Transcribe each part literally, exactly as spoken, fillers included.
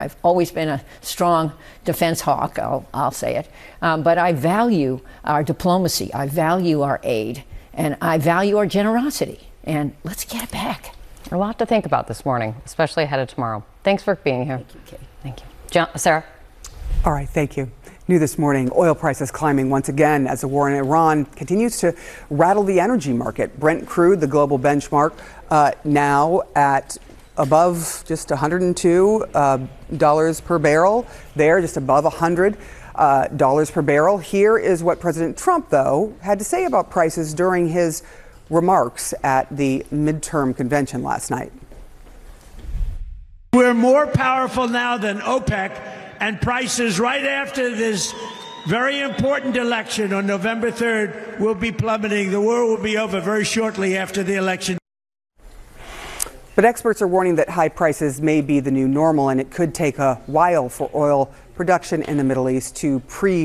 I've always been a strong defense hawk, I'll, I'll say it, um, but I value our diplomacy, I value our aid, and I value our generosity, and let's get it back. A lot to think about this morning, especially ahead of tomorrow. Thanks for being here. Thank you, Kate. Thank you. John, Sarah? All right, thank you. New this morning, oil prices climbing once again as the war in Iran continues to rattle the energy market. Brent crude, the global benchmark, uh, now at above just one hundred two dollars uh, per barrel there, just above one hundred dollars uh, per barrel. Here is what President Trump, though, had to say about prices during his remarks at the midterm convention last night. We're more powerful now than OPEC, and prices right after this very important election on November third will be plummeting. The war will be over very shortly after the election. But experts are warning that high prices may be the new normal, and it could take a while for oil production in the Middle East to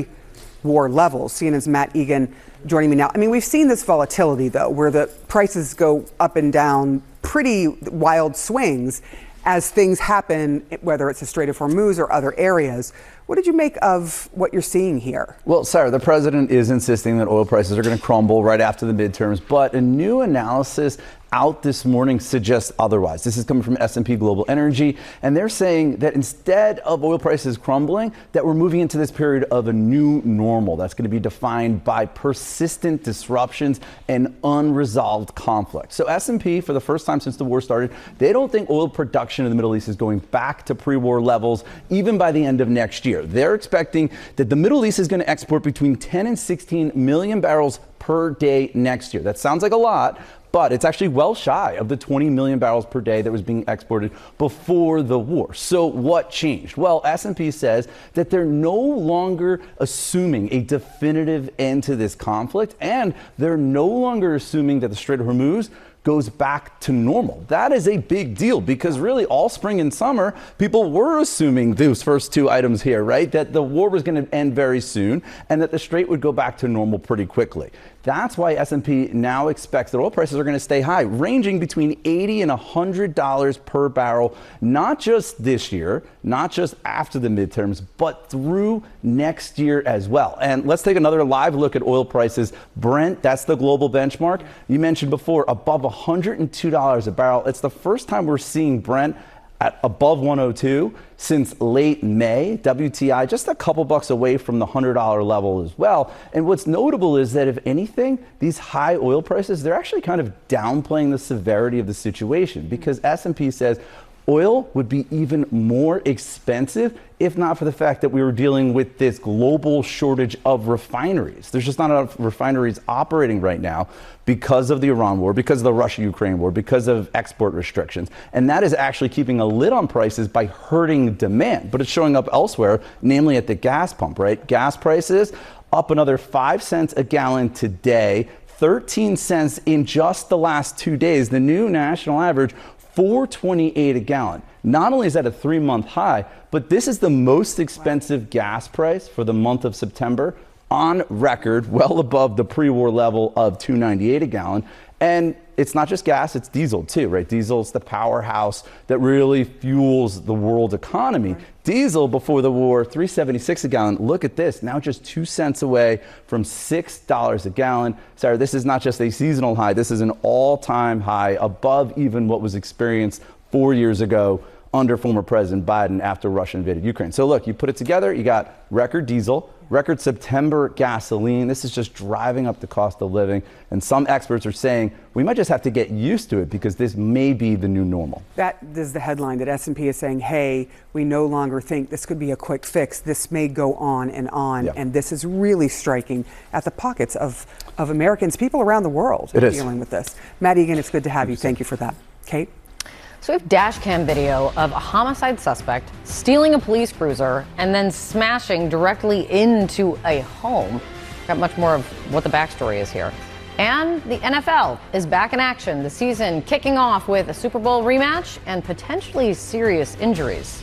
pre-war levels. C N N's Matt Egan joining me now. I mean, we've seen this volatility, though, where the prices go up and down, pretty wild swings as things happen, whether it's the Strait of Hormuz or other areas. What did you make of what you're seeing here? Well, Sarah, the president is insisting that oil prices are going to crumble right after the midterms, but a new analysis out this morning suggests otherwise. This is coming from S and P Global Energy, and they're saying that instead of oil prices crumbling, that we're moving into this period of a new normal that's going to be defined by persistent disruptions and unresolved conflict. So S and P, for the first time since the war started, they don't think oil production in the Middle East is going back to pre-war levels even by the end of next year. They're expecting that the Middle East is going to export between ten and sixteen million barrels per day next year. That sounds like a lot, but it's actually well shy of the twenty million barrels per day that was being exported before the war. So what changed? Well, S and P says that they're no longer assuming a definitive end to this conflict, and they're no longer assuming that the Strait of Hormuz goes back to normal. That is a big deal because really all spring and summer, people were assuming those first two items here, right? That the war was going to end very soon and that the Strait would go back to normal pretty quickly. That's why S and P now expects that oil prices are going to stay high, ranging between eighty and one hundred dollars per barrel, not just this year, not just after the midterms, but through next year as well. And let's take another live look at oil prices. Brent, that's the global benchmark. You mentioned before, above one hundred two dollars a barrel. It's the first time we're seeing Brent at above one oh two since late May. W T I just a couple bucks away from the one hundred dollar level as well. And what's notable is that if anything, these high oil prices, they're actually kind of downplaying the severity of the situation because S and P says oil would be even more expensive if not for the fact that we were dealing with this global shortage of refineries. There's just not enough refineries operating right now because of the Iran war, because of the Russia-Ukraine war, because of export restrictions. And that is actually keeping a lid on prices by hurting demand. But it's showing up elsewhere, namely at the gas pump, right? Gas prices up another five cents a gallon today, thirteen cents in just the last two days. The new national average, four twenty-eight a gallon. Not only is that a three-month high, but this is the most expensive gas price for the month of September on record, well above the pre-war level of two ninety-eight a gallon. And it's not just gas, it's diesel too, right? Diesel's the powerhouse that really fuels the world economy. Diesel before the war, three seventy-six a gallon. Look at this, now just two cents away from six dollars a gallon. Sorry, this is not just a seasonal high, this is an all-time high, above even what was experienced four years ago under former President Biden after Russia invaded Ukraine. So look, you put it together, you got record diesel, record September gasoline. This is just driving up the cost of living. And some experts are saying we might just have to get used to it because this may be the new normal. That is the headline that S and P is saying, hey, we no longer think this could be a quick fix. This may go on and on. Yeah. And this is really striking at the pockets of, of Americans, people around the world it is. dealing with this. Matt Egan, it's good to have you. Thank you for that. Kate? So we have dash cam video of a homicide suspect stealing a police cruiser and then smashing directly into a home. Got much more of what the backstory is here. And the N F L is back in action. The season kicking off with a Super Bowl rematch and potentially serious injuries.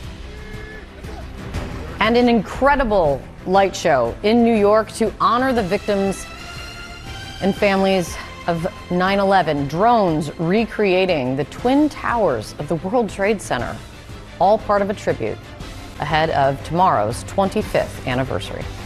And an incredible light show in New York to honor the victims and families of nine eleven. Drones recreating the Twin Towers of the World Trade Center. All part of a tribute ahead of tomorrow's twenty-fifth anniversary.